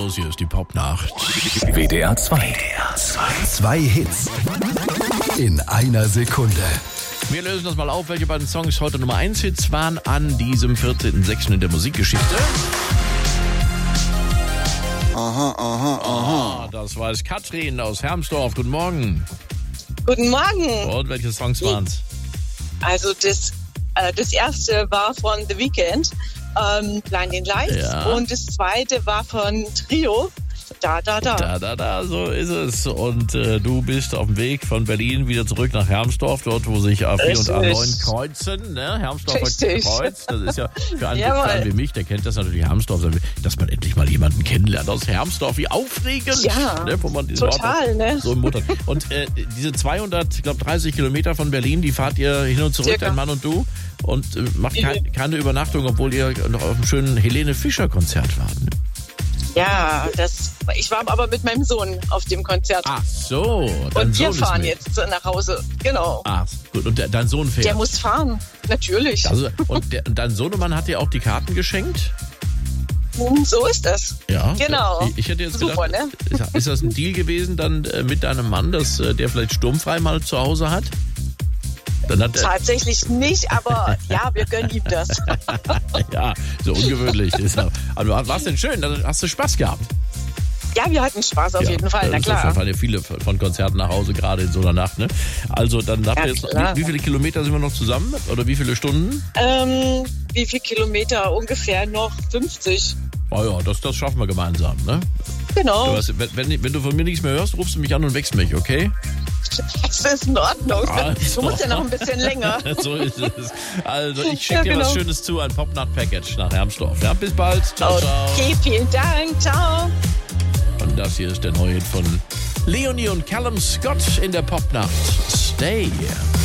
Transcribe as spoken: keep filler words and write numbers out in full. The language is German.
los, hier ist die Popnacht. W D R zwei. W D R zwei. Zwei Hits in einer Sekunde. Wir lösen das mal auf, welche beiden Songs heute Nummer eins Hits waren an diesem vierzehnten sechsten in der Musikgeschichte. Aha, aha, aha. Ah, das weiß Katrin aus Hermsdorf. Guten Morgen. Guten Morgen. Und welche Songs waren's? Also das, äh, das erste war von The Weeknd, ähm, Blinding Lights. Ja. Und das zweite war von Trio, Da, da, da. Da, da, da, so ist es. Und äh, du bist auf dem Weg von Berlin wieder zurück nach Hermsdorf, dort wo sich A vier und A neun kreuzen. Ne? Hermsdorfer Richtig. Kreuz. Das ist ja für einen, Jawohl. für einen wie mich, der kennt das natürlich Hermsdorf, dass man endlich mal jemanden kennenlernt aus Hermsdorf. Wie aufregend. Ja, ne? Wo man diesen total, Ort ne? So im Mutter. Und äh, diese zweihundert, ich glaube dreißig Kilometer von Berlin, die fahrt ihr hin und zurück, Circa. dein Mann und du. Und äh, macht kein, keine Übernachtung, obwohl ihr noch auf einem schönen Helene Fischer Konzert wart. Ne? Ja, das, ich war aber mit meinem Sohn auf dem Konzert. Ach so. Dein und wir Sohn ist fahren mit. jetzt nach Hause. Genau. Ah, gut. Und der, dein Sohn fährt. Der muss fahren. Natürlich. Also, und der, dein Sohnemann hat dir auch die Karten geschenkt? Hm, so ist das. Ja. Genau. Ich, ich hätte jetzt Super, gedacht, ne? ist, ist das ein Deal gewesen dann äh, mit deinem Mann, dass äh, der vielleicht sturmfrei mal zu Hause hat? Dann hat er, Tatsächlich nicht, aber ja, wir gönnen ihm das. ja, so ungewöhnlich. Ist er. Aber war es denn schön? Dann hast du Spaß gehabt? Ja, wir hatten Spaß auf Ja, jeden Fall, na das ist auf klar. jeden Fall ja viele von Konzerten nach Hause, gerade in so einer Nacht. Ne? Also dann habt Ja, ihr jetzt, klar. wie, wie viele Kilometer sind wir noch zusammen? Oder wie viele Stunden? Ähm, wie viel Kilometer? Ungefähr noch fünfzig. Oh ja, das, das schaffen wir gemeinsam. Ne? Genau. Du weißt, wenn, wenn, wenn du von mir nichts mehr hörst, rufst du mich an und wächst mich, okay? Das ist in Ordnung. Also. Du musst ja noch ein bisschen länger. So ist es. Also ich schicke Ja, dir genau. was Schönes zu, ein Popnacht-Package nach Hermsdorf. Ja, bis bald. Ciao, ciao. Okay, vielen Dank. Ciao. Und das hier ist der neue Hit von Leonie und Callum Scott in der Popnacht. Stay.